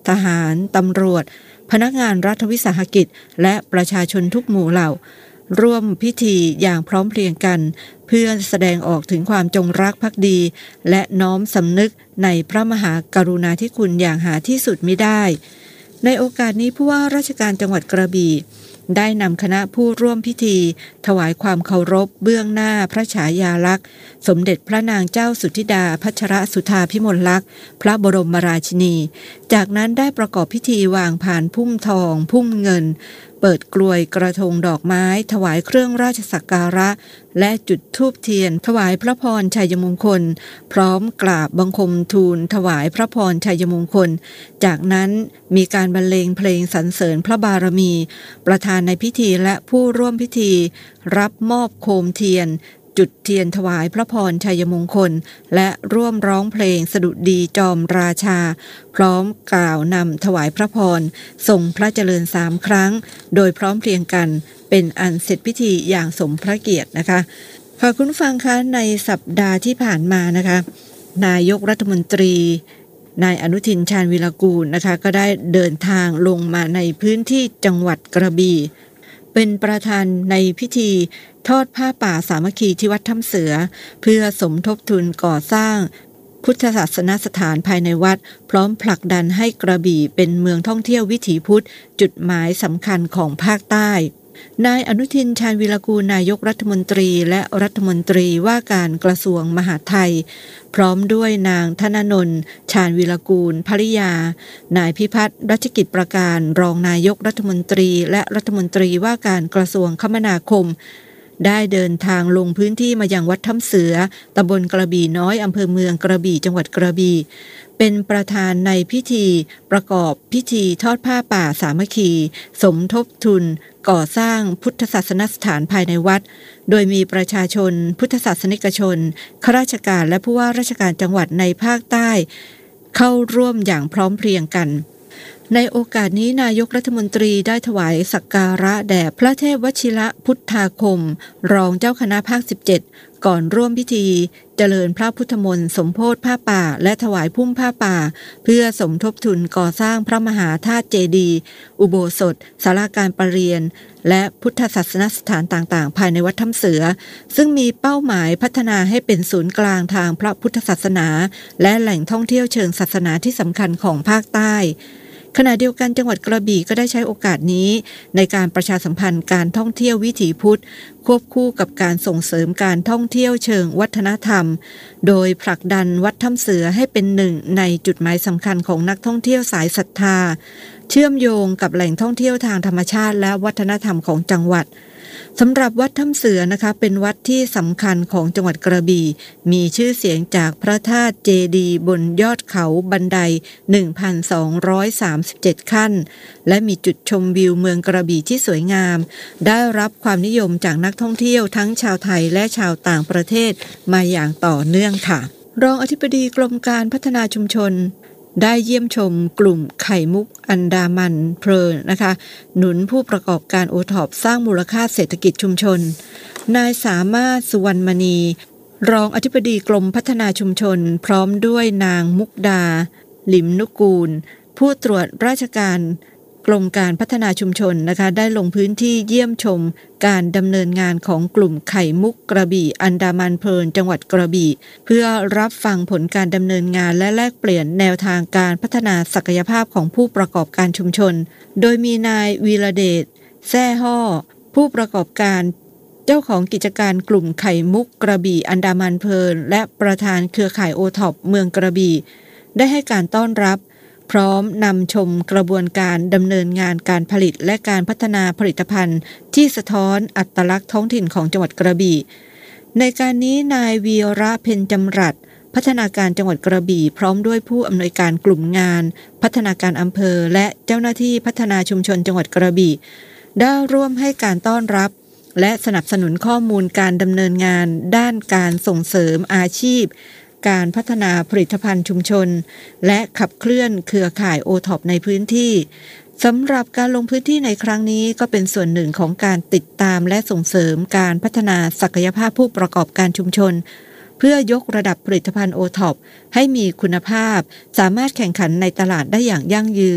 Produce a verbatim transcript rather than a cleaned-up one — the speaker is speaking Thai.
ทหารตำรวจพนักงานรัฐวิสาหกิจและประชาชนทุกหมู่เหล่าร่วมพิธีอย่างพร้อมเพรียงกันเพื่อแสดงออกถึงความจงรักภักดีและน้อมสำนึกในพระมหากรุณาธิคุณอย่างหาที่สุดมิได้ในโอกาสนี้ผู้ว่าราชการจังหวัดกระบี่ได้นำคณะผู้ร่วมพิธีถวายความเคารพเบื้องหน้าพระฉายาลักษณ์สมเด็จพระนางเจ้าสุธิดาพัชรสุธาภิมลลักษณ์พระบรมราชินีจากนั้นได้ประกอบพิธีวางพานพุ่มทองพุ่มเงินเปิดกลวยกระทงดอกไม้ถวายเครื่องราชสักการะและจุดธูปเทียนถวายพระพรชัยมงคลพร้อมกราบบังคมทูลถวายพระพรชัยมงคลจากนั้นมีการบรรเลงเพลงสรรเสริญพระบารมีประธานในพิธีและผู้ร่วมพิธีรับมอบโคมเทียนจุดเทียนถวายพระพรชัยมงคลและร่วมร้องเพลงสดุดีจอมราชาพร้อมกล่าวนำถวายพระพรทรงพระเจริญสามครั้งโดยพร้อมเพรียงกันเป็นอันเสร็จพิธีอย่างสมพระเกียรตินะคะค่ะคุณฟังคะในสัปดาห์ที่ผ่านมานะคะนายกรัฐมนตรีนายอนุทินชาญวีรกูลนะคะก็ได้เดินทางลงมาในพื้นที่จังหวัดกระบี่เป็นประธานในพิธีทอดผ้าป่าสามัคคีที่วัดถ้ำเสือเพื่อสมทบทุนก่อสร้างพุทธศาสนสถานภายในวัดพร้อมผลักดันให้กระบี่เป็นเมืองท่องเที่ยววิถีพุทธจุดหมายสำคัญของภาคใต้นายอนุทินชาญวีรกูลนายกรัฐมนตรีและรัฐมนตรีว่าการกระทรวงมหาดไทยพร้อมด้วยนางธนนนท์ชาญวีรกูลภริยานายพิพัฒน์รัชกิจประการรองนายกรัฐมนตรีและรัฐมนตรีว่าการกระทรวงคมนาคมได้เดินทางลงพื้นที่มายังวัดถ้ำเสือตำบลกระบี่น้อยอำเภอเมืองกระบี่จังหวัดกระบี่เป็นประธานในพิธีประกอบพิธีทอดผ้าป่าสามัคคีสมทบทุนก่อสร้างพุทธศาสนสถานภายในวัดโดยมีประชาชนพุทธศาสนิกชนข้าราชการและผู้ว่าราชการจังหวัดในภาคใต้เข้าร่วมอย่างพร้อมเพรียงกันในโอกาสนี้นายกรัฐมนตรีได้ถวายสักการะแด่พระเทพวชิระพุทธาคมรองเจ้าคณะภาคสิบเจ็ดก่อนร่วมพิธีเจริญพระพุทธมนต์สมโภชผ้าป่าและถวายพุ่มผ้าป่าเพื่อสมทบทุนก่อสร้างพระมหาธาตุเจดีย์อุโบสถศาลาการประเรียนและพุทธศาสนสถานต่างๆภายในวัดถ้ำเสือซึ่งมีเป้าหมายพัฒนาให้เป็นศูนย์กลางทางพระพุทธศาสนาและแหล่งท่องเที่ยวเชิงศาสนาที่สำคัญของภาคใต้ขณะเดียวกันจังหวัดกระบี่ก็ได้ใช้โอกาสนี้ในการประชาสัมพันธ์การท่องเที่ยววิถีพุทธควบคู่กับการส่งเสริมการท่องเที่ยวเชิงวัฒนธรรมโดยผลักดันวัดถ้ำเสือให้เป็นหนึ่งในจุดหมายสำคัญของนักท่องเที่ยวสายศรัทธาเชื่อมโยงกับแหล่งท่องเที่ยวทางธรรมชาติและวัฒนธรรมของจังหวัดสำหรับวัดถ้ำเสือนะคะเป็นวัดที่สำคัญของจังหวัดกระบี่มีชื่อเสียงจากพระธาตุเจดีย์บนยอดเขาบันได หนึ่งพันสองร้อยสามสิบเจ็ด ขั้นและมีจุดชมวิวเมืองกระบี่ที่สวยงามได้รับความนิยมจากนักท่องเที่ยวทั้งชาวไทยและชาวต่างประเทศมาอย่างต่อเนื่องค่ะรองอธิบดีกรมการพัฒนาชุมชนได้เยี่ยมชมกลุ่มไข่มุกอันดามันเพลินนะคะหนุนผู้ประกอบการโอท็อปสร้างมูลค่าเศรษฐกิจชุมชนนายสามารถสุวรรณมณีรองอธิบดีกรมพัฒนาชุมชนพร้อมด้วยนางมุกดาหลิมนุกูลผู้ตรวจราชการกรมการพัฒนาชุมชนนะคะได้ลงพื้นที่เยี่ยมชมการดำเนินงานของกลุ่มไข่มุกกระบี่อันดามันเพลินจังหวัดกระบี่เพื่อรับฟังผลการดำเนินงานและแลกเปลี่ยนแนวทางการพัฒนาศักยภาพของผู้ประกอบการชุมชนโดยมีนายวีระเดชแซ่ฮ่อผู้ประกอบการเจ้าของกิจการกลุ่มไข่มุกกระบี่อันดามันเพลินและประธานเครือข่ายโอท็อปเมืองกระบี่ได้ให้การต้อนรับพร้อมนำชมกระบวนการดำเนินงานการผลิตและการพัฒนาผลิตภัณฑ์ที่สะท้อนอัตลักษณ์ท้องถิ่นของจังหวัดกระบี่ในการนี้นายวีระเพ็ญจำรัดพัฒนาการจังหวัดกระบี่พร้อมด้วยผู้อำนวยการกลุ่มงานพัฒนาการอำเภอและเจ้าหน้าที่พัฒนาชุมชนจังหวัดกระบี่ได้ร่วมให้การต้อนรับและสนับสนุนข้อมูลการดำเนินงานด้านการส่งเสริมอาชีพการพัฒนาผลิตภัณฑ์ชุมชนและขับเคลื่อนเครือข่ายโอท็อปในพื้นที่สำหรับการลงพื้นที่ในครั้งนี้ก็เป็นส่วนหนึ่งของการติดตามและส่งเสริมการพัฒนาศักยภาพผู้ประกอบการชุมชนเพื่อยกระดับผลิตภัณฑ์โอท็อปให้มีคุณภาพสามารถแข่งขันในตลาดได้อย่างยั่งยืน